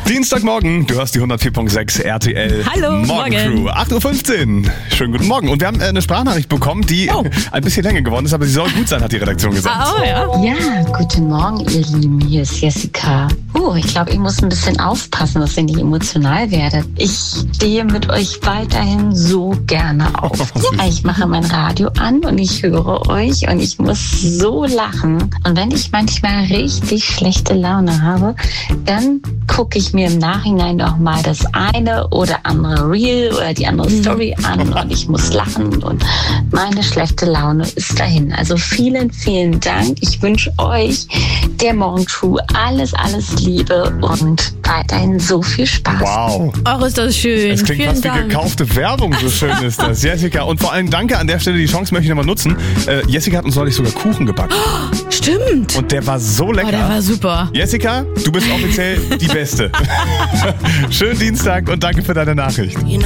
Dienstagmorgen, du hörst die 104.6 RTL. Hallo, Morgen Crew, 8.15 Uhr. Schönen guten Morgen. Und wir haben eine Sprachnachricht bekommen, die ein bisschen länger geworden ist, aber sie soll gut sein, hat die Redaktion gesagt. Ja, guten Morgen, ihr Lieben. Hier ist Jessica. Ich glaube, ich muss ein bisschen aufpassen, dass ihr nicht emotional werdet. Ich stehe mit euch weiterhin so gerne auf. Ja, ich mache mein Radio an und ich höre euch und ich muss so lachen. Und wenn ich manchmal richtig schlechte Laune habe, dann gucke ich mir im Nachhinein noch mal das eine oder andere Reel oder die andere Story an und ich muss lachen und meine schlechte Laune ist dahin. Also vielen, vielen Dank. Ich wünsche euch, der Morgen Crew, alles Liebe und weiterhin so viel Spaß. Wow. Ach, ist das schön. Es klingt Vielen fast Dank. wie gekaufte Werbung, so schön ist das. Jessica, und vor allem danke an der Stelle, die Chance möchte ich nochmal nutzen. Jessica hat uns neulich sogar Kuchen gebacken. Stimmt. Und der war so lecker. Der war super. Jessica, du bist offiziell die Beste. Schönen Dienstag und danke für deine Nachricht.